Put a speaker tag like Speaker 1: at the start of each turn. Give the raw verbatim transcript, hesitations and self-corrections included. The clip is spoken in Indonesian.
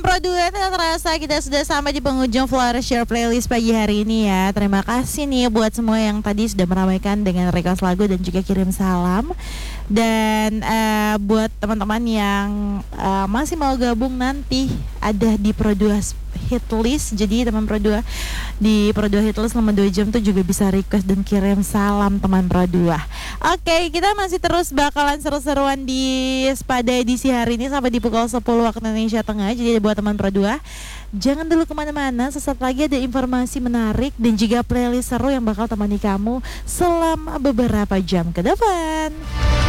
Speaker 1: Pro dua, tidak terasa kita sudah sampai di penghujung Flora Share Playlist pagi hari ini ya. Terima kasih nih buat semua yang tadi sudah meramaikan dengan request lagu dan juga kirim salam. Dan uh, buat teman-teman yang uh, masih mau gabung nanti ada di Pro dua Hitlist. Jadi teman Pro dua di Pro dua Hitlist selama dua jam tuh juga bisa request dan kirim salam teman Pro dua. Oke, kita masih terus bakalan seru-seruan di pada edisi hari ini sampai di pukul sepuluh waktu Indonesia Tengah. Jadi buat teman Pro dua, jangan dulu kemana-mana, sesaat lagi ada informasi menarik dan juga playlist seru yang bakal temani kamu selama beberapa jam ke depan.